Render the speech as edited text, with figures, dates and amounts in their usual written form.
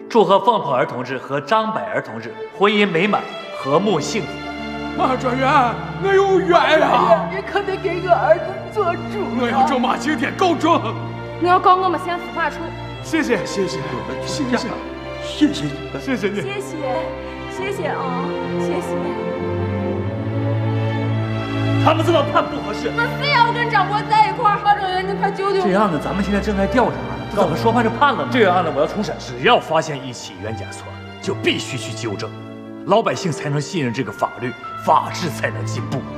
祝贺凤鹏儿同志和张柏儿同志婚姻美满，和睦幸福。 马专员，我有冤呀！ 你可得给我儿子做主。 我要找马青天告状。 我要告我们县司法处。 谢谢，谢谢，谢谢，谢谢，谢谢你， 谢谢，谢谢啊，谢谢。 他们这么判不合适， 我非要跟张博在一块儿。马专员，你快救救我！ 这案子咱们现在正在调查呢，这怎么说判就判了呢？这个案子我要重审，只要发现一起冤假错，就必须去纠正，老百姓才能信任这个法律，法治才能进步。